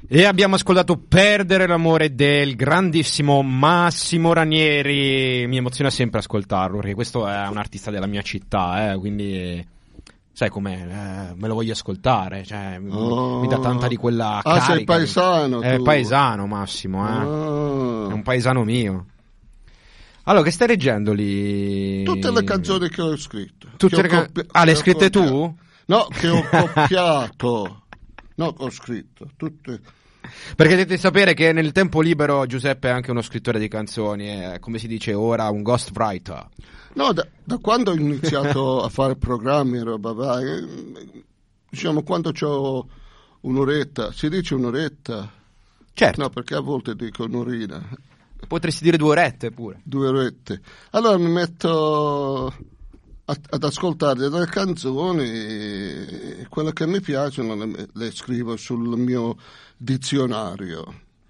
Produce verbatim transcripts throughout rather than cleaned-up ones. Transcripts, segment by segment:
E abbiamo ascoltato Perdere l'amore del grandissimo Massimo Ranieri. Mi emoziona sempre ascoltarlo, perché questo è un artista della mia città, eh, quindi sai com'è, eh, me lo voglio ascoltare, cioè, oh. mi dà tanta di quella ah, carica. sei paesano, È tu. paesano Massimo, eh. oh. È un paesano mio. Allora, che stai leggendo lì? Tutte le canzoni che ho scritto. Tutte che le ho can- copi- ah, le hai che ho scritte copiato. tu? No, che ho copiato. No, ho scritto tutte. Perché dovete sapere che nel tempo libero Giuseppe è anche uno scrittore di canzoni, è, come si dice ora, un ghostwriter. No, da, da quando ho iniziato a fare programmi e roba, vai, eh, diciamo quando c'ho un'oretta, si dice un'oretta? Certo. No, perché a volte dico un'orina. Potresti dire due orette pure. Due orette. Allora mi metto a, ad ascoltare delle canzoni e quelle che mi piacciono le, le scrivo sul mio dizionario.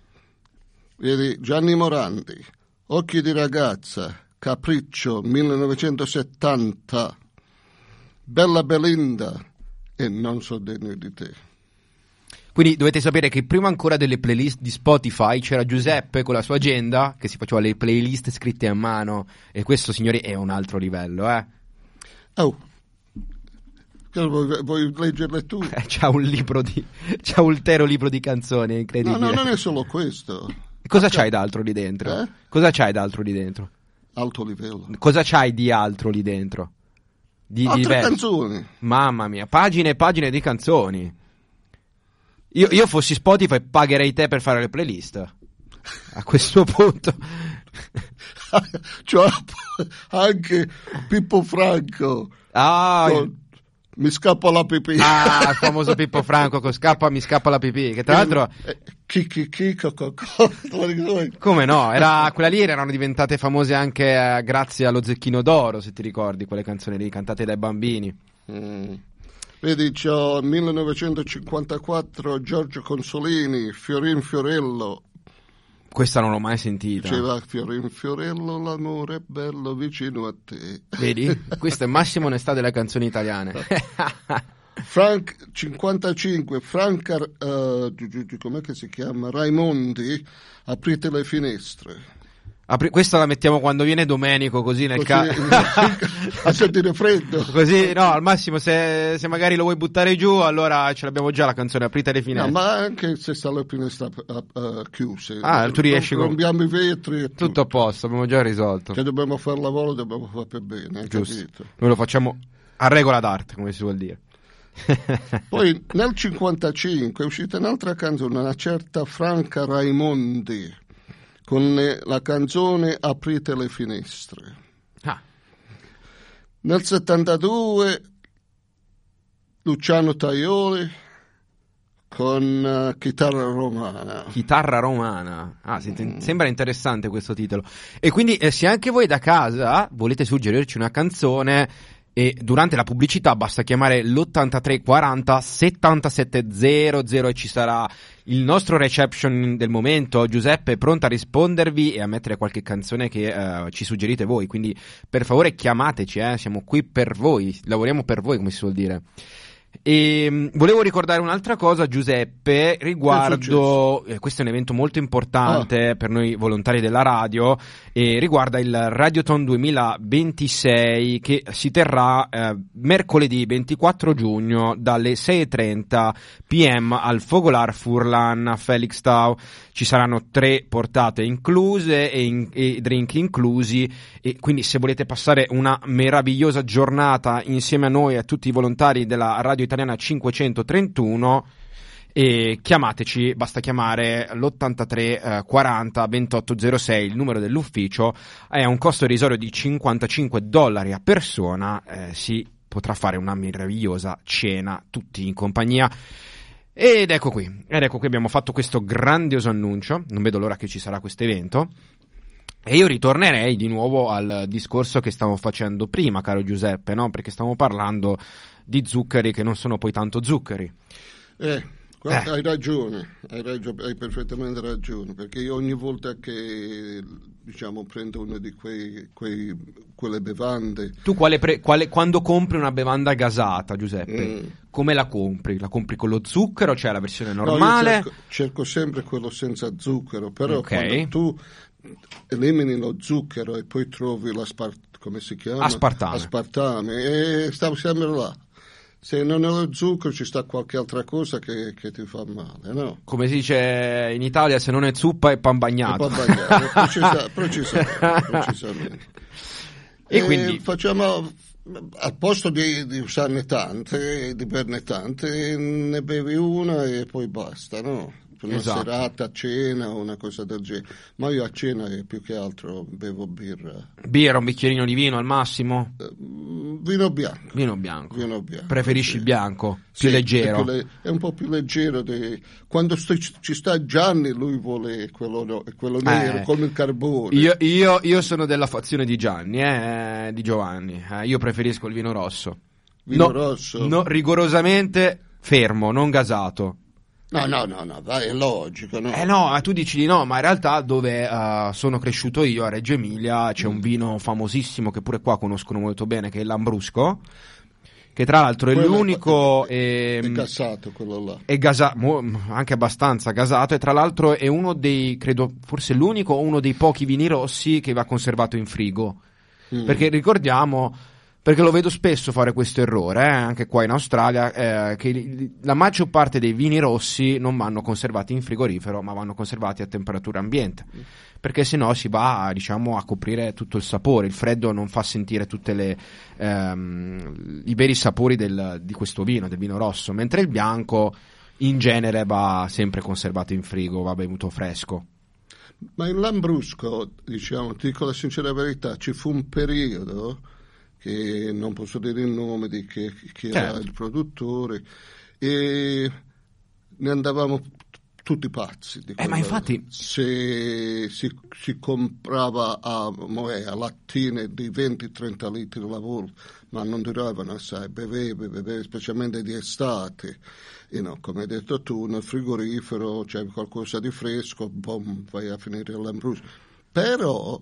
Vedi, Gianni Morandi, Occhi di ragazza, Capriccio, millenovecentosettanta, Bella Belinda e Non so degno di te. Quindi dovete sapere che prima ancora delle playlist di Spotify c'era Giuseppe con la sua agenda che si faceva le playlist scritte a mano, e questo, signori, è un altro livello, eh. Oh, vuoi, vuoi leggerle tu? Eh, c'ha un libro di c'ha un intero libro di canzoni, è incredibile. No, no, non è solo questo. Cosa c'hai d'altro lì dentro? Eh? Cosa c'hai d'altro lì dentro? Alto livello. Cosa c'hai di altro lì dentro? Di, di Altre diverso? canzoni. Mamma mia, pagine e pagine di canzoni. Io, io fossi Spotify pagherei te per fare le playlist. A questo punto. Cioè, anche Pippo Franco. Ah, con... mi scappa la pipì. Ah, il famoso Pippo Franco con scappa, mi scappa la pipì. Che tra l'altro. Chi chi chi co, co, Come no? Era, quella lì erano diventate famose anche eh, grazie allo Zecchino d'Oro, se ti ricordi, quelle canzoni lì cantate dai bambini. Mm. Vedi, c'ho millenovecentocinquantaquattro Giorgio Consolini, Fiorin Fiorello. Questa non l'ho mai sentita. Diceva Fiorin Fiorello, l'amore è bello vicino a te. Vedi? Questo è massima onestà delle canzoni italiane. Frank cinquantacinque, Franca, uh, com'è che si chiama? Raimondi, Aprite le finestre. Apri- questa la mettiamo quando viene Domenico, così nel caso a sentire freddo. Così, no, al massimo se, se magari lo vuoi buttare giù, allora ce l'abbiamo già la canzone Aprite le finestre. No, ma anche se sta le finestre uh, uh, chiuse. Ah, tu riesci con... Rompiamo i vetri e tutto. Tutto a posto, abbiamo già risolto. Che dobbiamo fare lavoro, dobbiamo fare per bene, hai giusto. capito? Noi lo facciamo a regola d'arte, come si vuol dire. Poi nel cinquantacinque è uscita un'altra canzone, una certa Franca Raimondi, con la canzone Aprite le finestre. Ah. Nel settantadue Luciano Tajoli con uh, Chitarra romana. Chitarra romana. Ah, mm. Sembra interessante questo titolo. E quindi eh, se anche voi da casa volete suggerirci una canzone, e durante la pubblicità basta chiamare l'ottantatré quaranta settantasette zero zero e ci sarà il nostro reception del momento. Giuseppe è pronto a rispondervi e a mettere qualche canzone che uh, ci suggerite voi, quindi per favore chiamateci, eh? Siamo qui per voi, lavoriamo per voi, come si suol dire. E mh, volevo ricordare un'altra cosa, Giuseppe, riguardo eh, questo è un evento molto importante ah. per noi volontari della radio, e riguarda il Radioton duemilaventisei che si terrà eh, mercoledì ventiquattro giugno dalle sei e trenta p m al Fogolar Furlan a Felixstowe. Ci saranno tre portate incluse e, in, e drink inclusi, e quindi se volete passare una meravigliosa giornata insieme a noi e a tutti i volontari della Radio Italiana cinquecentotrentuno, e chiamateci, basta chiamare l'ottantatré quaranta ventotto zero sei, il numero dell'ufficio, è a un costo irrisorio di cinquantacinque dollari a persona, eh, si potrà fare una meravigliosa cena tutti in compagnia. Ed ecco qui, ed ecco qui abbiamo fatto questo grandioso annuncio, non vedo l'ora che ci sarà questo evento, e io ritornerei di nuovo al discorso che stavo facendo prima, caro Giuseppe, no? Perché stiamo parlando di zuccheri che non sono poi tanto zuccheri. Eh, Guarda, Eh. hai ragione, hai, ragione, hai perfettamente ragione, perché io ogni volta che diciamo prendo una di quei, quei quelle bevande. Tu quale pre- quale, quando compri una bevanda gasata, Giuseppe, Mm. come la compri? La compri con lo zucchero, cioè la versione No, io normale? cerco, cerco sempre quello senza zucchero, però Ok. quando tu elimini lo zucchero e poi trovi l'aspart- come si chiama? Aspartame. Aspartame, e stiamo sempre là. Se non è lo zucchero ci sta qualche altra cosa che, che ti fa male, no? Come si dice in Italia, se non è zuppa è pan bagnato. E poi bagnato, precisa- precisamente, precisamente. E E quindi facciamo, al posto di, di usarne tante, di berne tante, ne bevi una e poi basta, no? Per una Esatto. serata, a cena o una cosa del genere. Ma io a cena eh, più che altro bevo birra. birra, un bicchierino di vino al massimo? Eh, Vino bianco. Vino bianco. Vino bianco, Preferisci sì. il bianco? Più Sì, leggero? È, più le- è un po' più leggero. Di, quando sto- ci sta Gianni, lui vuole quello, no- quello nero, Eh, come il carbone. Io, io, io sono della fazione di Gianni, eh, di Giovanni. Eh, io preferisco il vino rosso. Vino No, rosso? no, rigorosamente fermo, non gasato. No, no, no, no, vai, è logico, no? Eh no, eh, tu dici di no, ma in realtà dove eh, sono cresciuto io, a Reggio Emilia, c'è un vino famosissimo che pure qua conoscono molto bene, che è il Lambrusco, che tra l'altro è Quello l'unico... È, è ehm, gassato quello là. è gasa- mo- anche abbastanza gasato, e tra l'altro è uno dei, credo, forse l'unico o uno dei pochi vini rossi che va conservato in frigo. Mm. Perché ricordiamo, perché lo vedo spesso fare questo errore, eh, anche qua in Australia, eh, che li- la maggior parte dei vini rossi non vanno conservati in frigorifero, ma vanno conservati a temperatura ambiente. Perché sennò si va, diciamo, a coprire tutto il sapore. Il freddo non fa sentire tutte le ehm, i veri sapori del- di questo vino, del vino rosso, mentre il bianco in genere va sempre conservato in frigo, va bevuto fresco. Ma in Lambrusco, diciamo, ti dico la sincera verità, ci fu un periodo che non posso dire il nome di chi, chi era Certo. il produttore, e ne andavamo tutti pazzi di Eh, ma quello. infatti- Se si, si comprava a, moè, a lattine di venti trenta litri alla volta, ma non duravano assai, beveve, beveve, specialmente di estate. E no, come hai detto tu, nel frigorifero c'è qualcosa di fresco, boom, vai a finire l'Ambrusco. Però,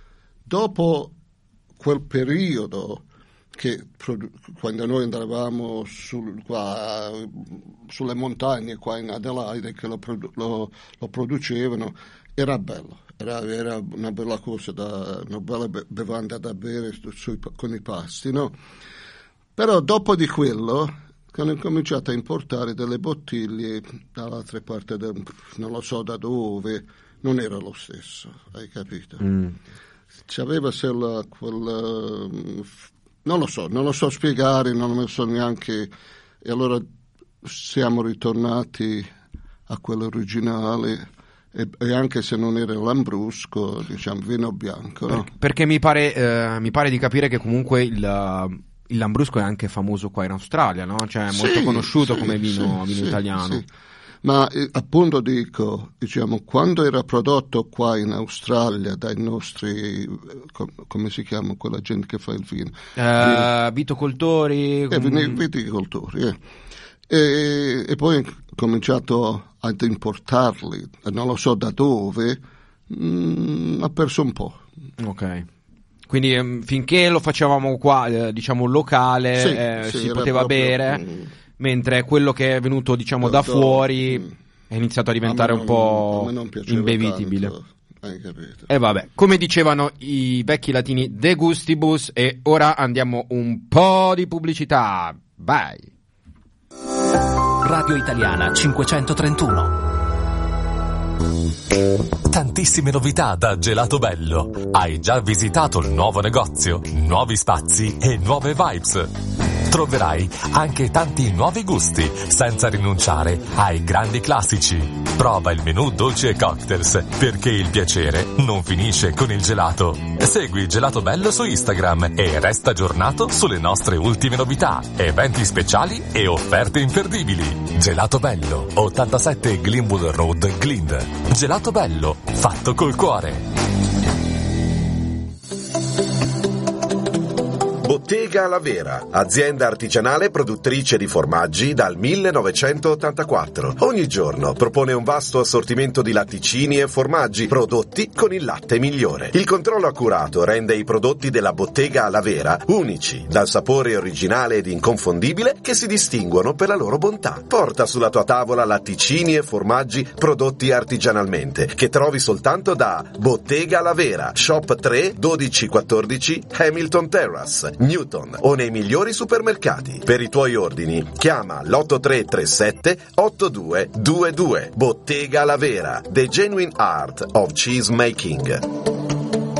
dopo quel periodo, che produ- quando noi andavamo sul, qua, sulle montagne qua in Adelaide, che lo, produ- lo, lo producevano, era bello, era, era una bella cosa, da, una bella be- bevanda da bere su- sui- con i pasti, no? Però dopo di quello hanno cominciato a importare delle bottiglie dall'altra parte, del, non lo so da dove, non era lo stesso, hai capito? Mm. C'aveva quel, quel non lo so, non lo so spiegare, non lo so neanche, e allora siamo ritornati a quello originale, e, e anche se non era Lambrusco, diciamo vino bianco, no? Per- perché mi pare, eh, mi pare di capire che comunque il, il Lambrusco è anche famoso qua in Australia, no? Cioè è molto Sì, conosciuto sì, come vino, sì, vino sì, italiano. sì. Ma eh, appunto dico, diciamo, quando era prodotto qua in Australia dai nostri, eh, com- come si chiama quella gente che fa il vino? Eh, viticoltori, Eh, com- vini- viticoltori, eh. E, e poi ho cominciato ad importarli, non lo so da dove, mm, ha perso un po'. ok. Quindi ehm, finché lo facevamo qua, eh, diciamo locale, Sì, eh, sì, si era poteva proprio, bere, mm, mentre quello che è venuto, diciamo, da do- do- fuori mm. è iniziato a diventare A me un non- po' a me non piaceva imbevitibile. tanto, hai capito? E vabbè, come dicevano i vecchi latini, de gustibus, e ora andiamo un po' di pubblicità. Vai! Radio Italiana cinquecentotrentuno. Tantissime novità da Gelato Bello. Hai già visitato il nuovo negozio, nuovi spazi e nuove vibes. Troverai anche tanti nuovi gusti, senza rinunciare ai grandi classici. Prova il menù dolci e cocktails, perché il piacere non finisce con il gelato. Segui Gelato Bello su Instagram e resta aggiornato sulle nostre ultime novità, eventi speciali e offerte imperdibili. Gelato Bello, ottantasette Glenwood Road, Glynn. Gelato Bello, fatto col cuore. Bottega La Vera, azienda artigianale produttrice di formaggi dal millenovecentottantaquattro. Ogni giorno propone un vasto assortimento di latticini e formaggi prodotti con il latte migliore. Il controllo accurato rende i prodotti della Bottega La Vera unici, dal sapore originale ed inconfondibile che si distinguono per la loro bontà. Porta sulla tua tavola latticini e formaggi prodotti artigianalmente, che trovi soltanto da Bottega La Vera, Shop tre dodici quattordici Hamilton Terrace, Newton, o nei migliori supermercati. Per i tuoi ordini chiama l'otto tre tre sette otto due due due. Bottega La Vera, the genuine art of cheese making.